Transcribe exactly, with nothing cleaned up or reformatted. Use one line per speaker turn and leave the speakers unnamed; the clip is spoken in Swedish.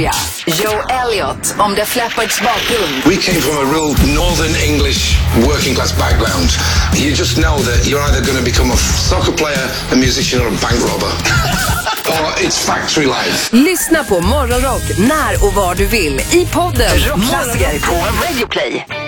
Joe Elliott om The Flappers bakgrund.
We came from a real northern English working class background. You just know that you're either going to become a soccer player, a musician or a bank robber. Or it's factory life.
Lyssna på Morgonrock när och var du vill i podden Rockklassiker på Radio Play.